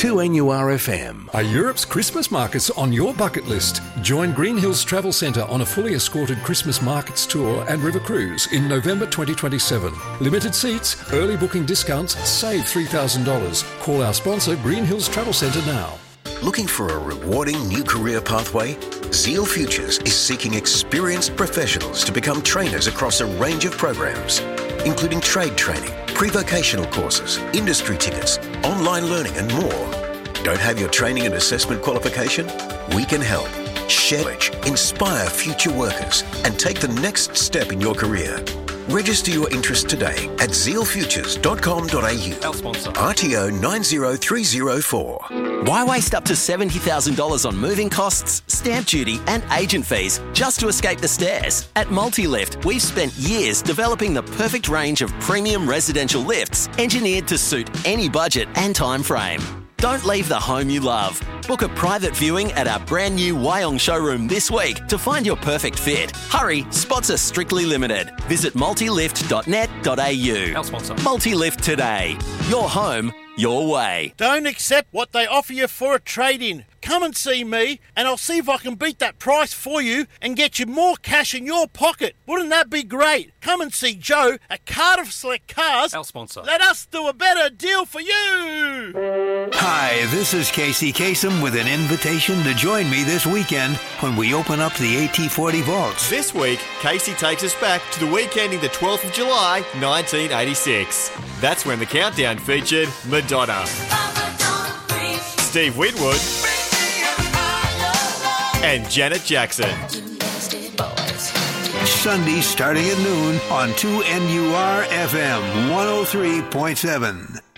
2NURFM. Are Europe's Christmas markets on your bucket list? Join Green Hills Travel Centre on a fully escorted Christmas markets tour and river cruise in November 2027. Limited seats, early booking discounts, save $3,000. Call our sponsor Green Hills Travel Centre now. Looking for a rewarding new career pathway? Zeal Futures is seeking experienced professionals to become trainers across a range of programs, including trade training, pre-vocational courses, industry tickets, online learning and more. Don't have your training and assessment qualification? We can help. Share, inspire future workers and take the next step in your career. Register your interest today at zealfutures.com.au. Our sponsor. RTO 90304. Why waste up to $70,000 on moving costs, stamp duty and agent fees just to escape the stairs? At Multilift, we've spent years developing the perfect range of premium residential lifts engineered to suit any budget and time frame. Don't leave the home you love. Book a private viewing at our brand new Wyong showroom this week to find your perfect fit. Hurry, spots are strictly limited. Visit multilift.net.au. Our sponsor. Multilift today. Your home, your way. Don't accept what they offer you for a trade-in. Come and see me and I'll see if I can beat that price for you and get you more cash in your pocket. Wouldn't that be great? Come and see Joe at Cardiff Select Cars. Our sponsor. Let us do a better deal for you. Hi, this is Casey Kasem with an invitation to join me this weekend when we open up the AT40 vaults. This week, Casey takes us back to the weekending the 12th of July, 1986. That's when the countdown featured Madonna, Steve Winwood, and Janet Jackson. Sunday starting at noon on 2NUR FM 103.7.